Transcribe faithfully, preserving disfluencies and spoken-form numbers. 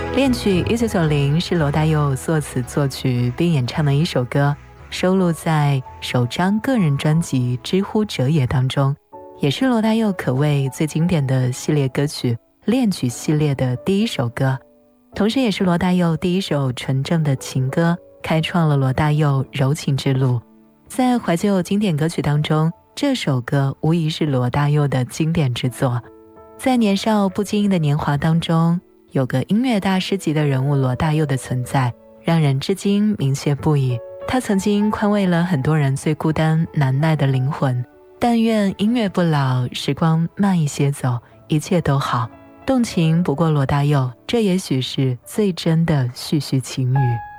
恋曲一九九零是罗大佑作词作曲并演唱的一首歌，收录在首张个人专辑《知乎者也》当中，也是罗大佑可谓最经典的系列歌曲恋曲系列的第一首歌，同时也是罗大佑第一首纯正的情歌，开创了罗大佑柔情之路。在怀旧经典歌曲当中，这首歌无疑是罗大佑的经典之作。在年少不经意的年华当中，有个音乐大师级的人物罗大佑的存在，让人至今铭谢不已。他曾经宽慰了很多人最孤单难耐的灵魂。但愿音乐不老，时光慢一些走，一切都好。动情不过罗大佑，这也许是最真的絮絮情语。